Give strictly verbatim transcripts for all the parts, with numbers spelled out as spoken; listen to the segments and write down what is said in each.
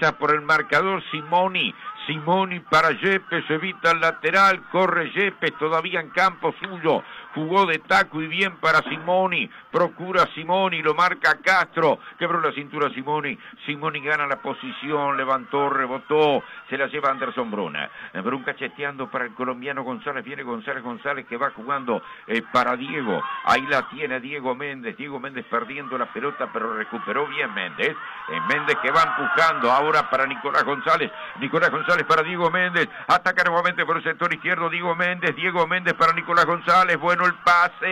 pisa por el marcador Simoni. Simoni para Yepes, evita el lateral, corre Yepes, todavía en campo suyo, jugó de taco y bien para Simoni, procura Simoni, lo marca Castro, quebró la cintura Simoni, Simoni gana la posición, levantó, rebotó, se la lleva Anderson Bruna, Brun cacheteando para el colombiano González, viene González, González que va jugando eh, para Diego, ahí la tiene Diego Méndez, Diego Méndez perdiendo la pelota, pero recuperó bien Méndez, eh, Méndez que va empujando, ahora para Nicolás González, Nicolás González para Diego Méndez, ataca nuevamente por el sector izquierdo Diego Méndez, Diego Méndez para Nicolás González, bueno el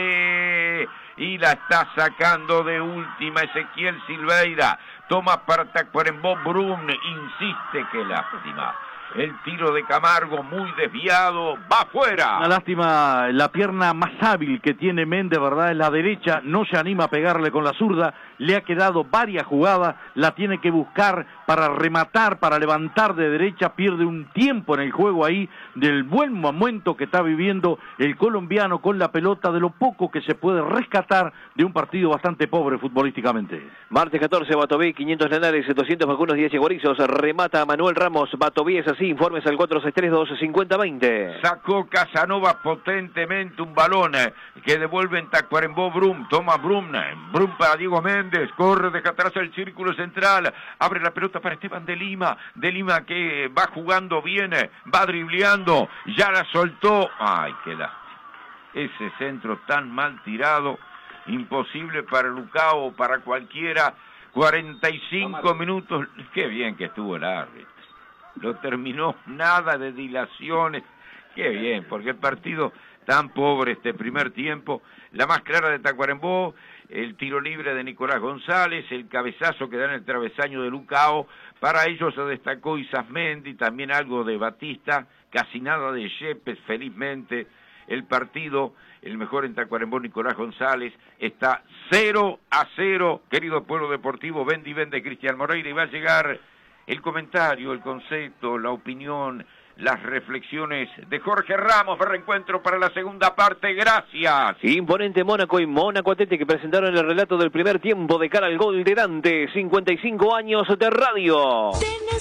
pase, y la está sacando de última Ezequiel Silveira, toma para Tacuarembó, Brun, insiste que lástima. El tiro de Camargo muy desviado, va fuera. Una lástima, la pierna más hábil que tiene Méndez, ¿verdad? Es la derecha, no se anima a pegarle con la zurda, le ha quedado varias jugadas, la tiene que buscar para rematar, para levantar de derecha, pierde un tiempo en el juego ahí, del buen momento que está viviendo el colombiano con la pelota, de lo poco que se puede rescatar de un partido bastante pobre futbolísticamente. Martes catorce, Batoví, quinientos Lanares, doscientos vacunos, diez Guarizos, remata Manuel Ramos, Batoví es así, informes al cuatro seis tres dos cinco cero dos cero. Sacó Casanova potentemente un balón eh, que devuelve en Tacuarembó Brum, toma Brum, Brum para Diego Méndez, corre, deja atrás el círculo central, abre la pelota para Esteban de Lima, de Lima que va jugando bien, va dribleando, ya la soltó, ay qué lástima, ese centro tan mal tirado, imposible para Lucao o para cualquiera, cuarenta y cinco minutos, qué bien que estuvo el árbitro. Lo terminó, nada de dilaciones, qué bien, porque el partido tan pobre este primer tiempo, la más clara de Tacuarembó, el tiro libre de Nicolás González, el cabezazo que da en el travesaño de Lucao, para ello se destacó Isasmendi, también algo de Batista, casi nada de Yepes, felizmente, el partido, el mejor en Tacuarembó, Nicolás González, está cero a cero, querido pueblo deportivo, Vendi Vende Cristian Moreira, y va a llegar el comentario, el concepto, la opinión, las reflexiones de Jorge Ramos de Reencuentro para la segunda parte. Gracias. Imponente Mónaco y Mónaco Atlético que presentaron el relato del primer tiempo de cara al gol de Dante. cincuenta y cinco años de radio.